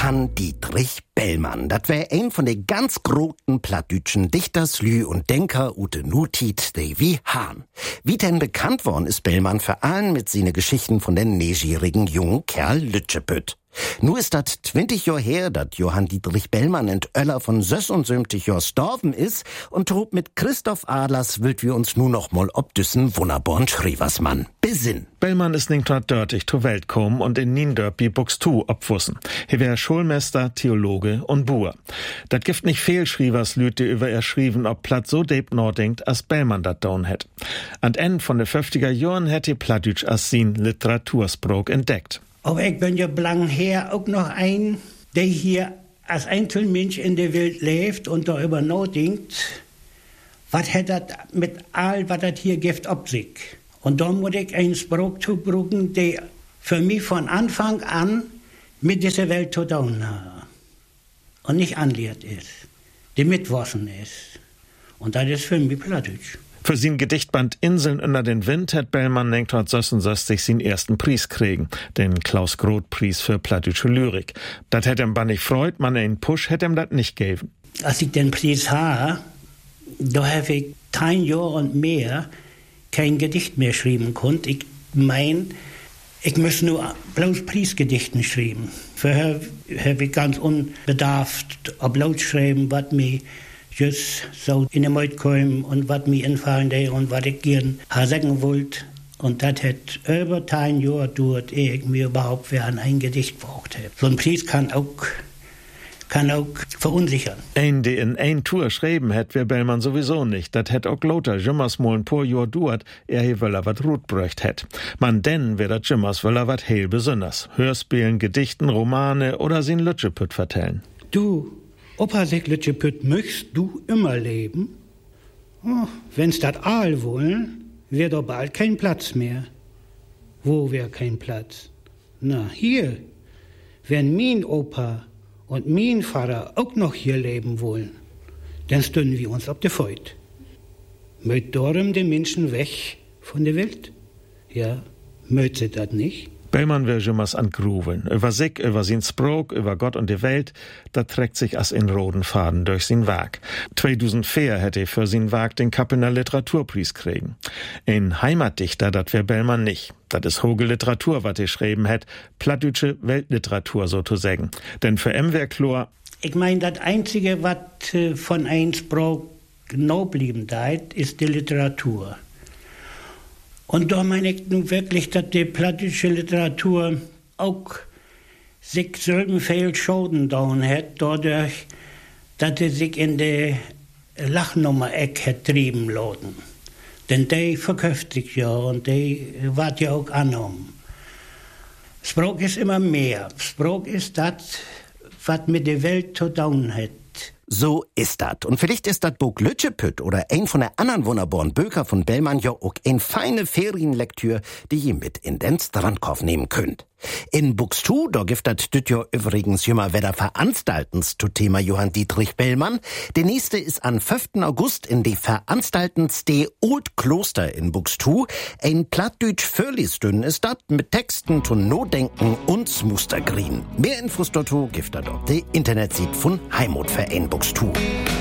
Johann Dietrich Bellmann. Das wär ein von den ganz großen plattdütschen Dichterslü und Denker ute Nutit, die wie Hahn. Wie denn bekannt worden ist Bellmann vor allem mit seine Geschichten von den negierigen jungen Kerl Lütschepütt. Nu ist dat 20 Jahr her, dat Johann Dietrich Bellmann in Öller von 76 Jahr storben is und trug mit Christoph Adlers wild wir uns nu noch mal ob düssen wunderborn Schrieversmann besinn. Bellmann ist 1930 zur Welt gekommen und in Niendörp Buxtehude obwussen. Hier wär Schulmeister, Theologe und Buhr. Dat gibt nicht viel Schrieverslüt, die über er schrieben, ob Platt so deep nachdenkt, als Bellmann dat down hätt. An End von de 50er Jahren hätte Plattdütsch als sin Literatursprog entdeckt. Aber ich bin ja blang her auch noch ein, der hier als Einzelmensch in der Welt lebt und darüber nachdenkt, was hat das mit all, was das hier gibt, ob sich. Und da muss ich einen Spruch zubrücken, der für mich von Anfang an mit dieser Welt zu tun hat. Und nicht anlehrt ist, der mitwaschen ist. Und das ist für mich Plattdütsch. Für sein Gedichtband Inseln unter den Wind hat Bellmann 1966 seinen ersten Preis kriegen, den Klaus-Groth-Preis für plattdütsche Lyrik. Das hätte ihm bannig freut, man einen Push hätte ihm das nicht gegeben. Als ich den Preis habe, da habe ich 10 Jahre und mehr kein Gedicht mehr schreiben konnte. Ich mein, ich muss nur bloß Preisgedichten schreiben. Vorher habe ich ganz unbedarft bloß schreiben, was mir just so in den Mund kam und was mir infallen der und was ich gern sagen wollte. Und das hat über 10 Jahre gedauert, ehe ich mir überhaupt für ein Gedicht braucht habe. So ein Preis kann auch verunsichern. Ein, der in ein Tour schreiben hätt, wär Bellmann sowieso nicht. Dat hätt auch Lothar Jimmers mal ein paar Jahr dauert, er wöller wat Rut bräucht hätt. Man denn wär dat Jimmers wöller wat heil besonders. Hörspielen, Gedichten, Romane oder sin Lütschepütt vertellen. Du, Opa sagt Lütschepütt, möchtest du immer leben? Oh, wenn's dat all wollen, wär doch bald kein Platz mehr. Wo wär kein Platz? Na, hier. Wenn mein Opa und mein Vater auch noch hier leben wollen, dann stünden wir uns auf der Feut. Möcht darum den Menschen weg von der Welt? Ja, möcht sie das nicht? Bellmann wär Jimmers an Gruveln. Über sich, über sin Sprog, über Gott und die Welt, da trägt sich as in roten Faden durch sin Werk. 2004 hätte er für sin Werk den Kappener Literaturpreis kriegen. Ein Heimatdichter, dat wär Bellmann nicht. Dat is hoge Literatur, wat er schreiben hätt, plattdütsche Weltliteratur sozusagen. Denn für wär klar, ich mein, das Einzige, was von ein Sprog genau blieben deit, ist die Literatur. Und da meine ich nun wirklich, dass die plattdütsche Literatur auch sich so viel Schaden down hat, dadurch, dass sie sich in die Lachnummer-Eck hat trieben lassen. Denn die verkauft sich ja und die wird ja auch angenommen. Sprach ist immer mehr. Sprach ist das, was mit der Welt zu tun hat. So ist dat. Und vielleicht ist dat Buch Lütschepütt oder ein von der anderen wunderbaren Bücher von Bellmann ja auch ein feine Ferienlektür, die ihr mit in den Strandkorb nehmen könnt. In Buxtehude, da gibt dat düt ja übrigens jümmer wieder Veranstaltens zu Thema Johann Dietrich Bellmann. Der nächste ist am 5. August in die Veranstaltens de Old Kloster in Buxtehude. Ein plattdütsch Förlisdünn ist dat mit Texten zu Nodenken und Mustergrien. Mehr Infos dazu gibt dat auf die Internetseite von Heimatverein Buxtehude.